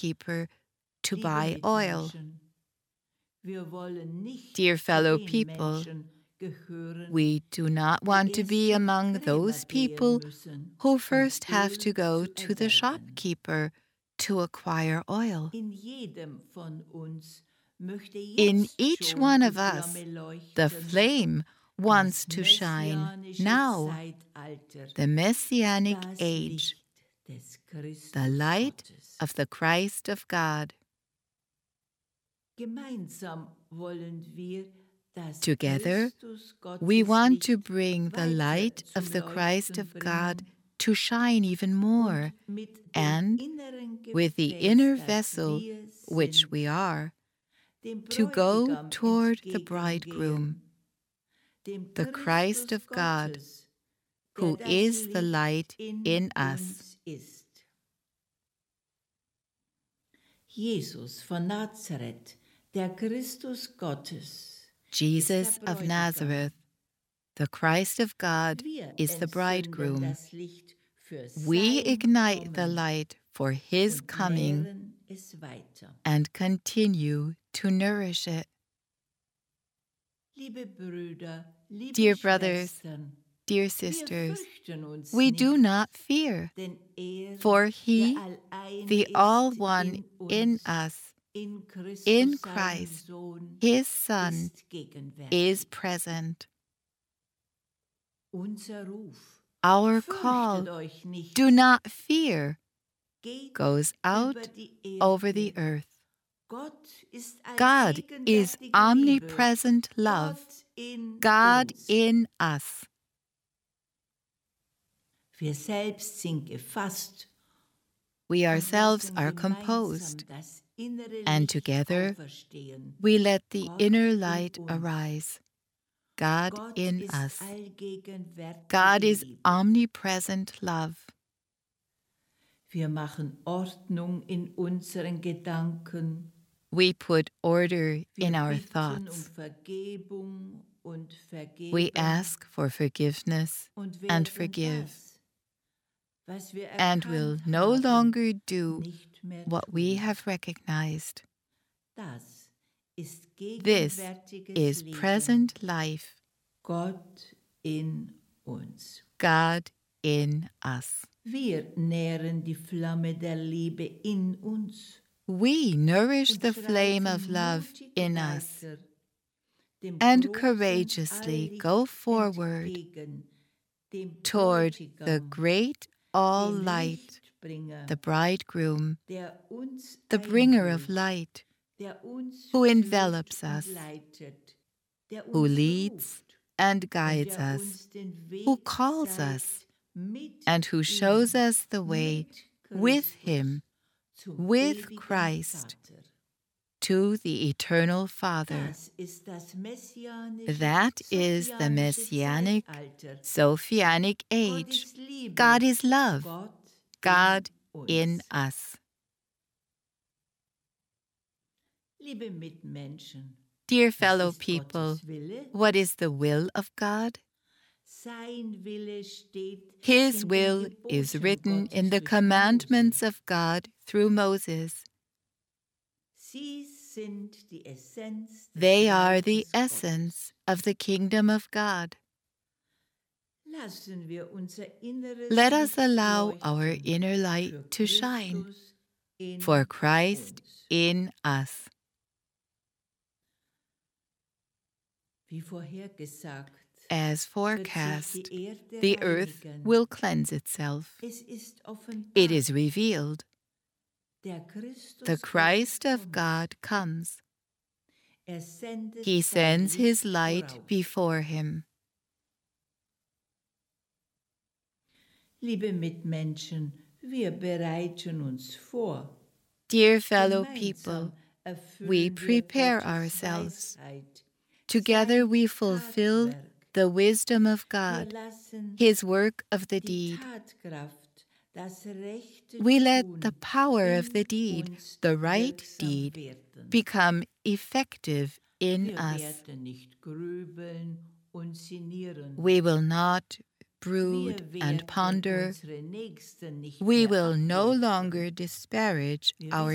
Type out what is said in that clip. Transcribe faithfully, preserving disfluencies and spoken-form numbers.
shopkeeper to buy oil. Dear fellow people, we do not want to be among those people who first have to go to the shopkeeper to acquire oil. In each one of us, the flame wants to shine now, the Messianic age, the light of the Christ of God. Together, we want to bring the light of the Christ of God to shine even more, and, with the inner vessel which we are, to go toward the bridegroom, the Christ of God, who is the light in us. Jesus von Nazareth, der Christus Gottes, Jesus of Nazareth, the Christ of God, is the bridegroom. We ignite the light for his coming and continue to nourish it. Dear brothers, dear sisters, we do not fear, for he, the All One in us, in Christ, his Son, is present. Our call, do not fear, goes out over the earth. God is omnipresent love, God in us. We ourselves are composed, and together we let the inner light arise. God in us. God is omnipresent love. Wir machen Ordnung in unseren Gedanken. We put order in our thoughts. We ask for forgiveness and forgive, and will no longer do what we have recognized. This is present life, Gott in uns. God in us. Wir nähren die Flamme der Liebe in uns. We nourish the flame of love in us and courageously go forward toward the great all-light, the bridegroom, the bringer of light, who envelops us, who leads and guides us, who calls us, and who shows us the way with him, with Christ, to the eternal Father. That is the Messianic, Sophianic age. God is love, God in us. Dear fellow people, what is the will of God? His will is written in the commandments of God through Moses. They are the essence of the kingdom of God. Let us allow our inner light to shine, for Christ in us. As forecast, the earth will cleanse itself. It is revealed. The Christ of God comes. He sends his light before him. Dear fellow people, we prepare ourselves. Together we fulfill the wisdom of God, his work of the deed. We let the power of the deed, the right deed, become effective in us. We will not brood and ponder. We will no longer disparage our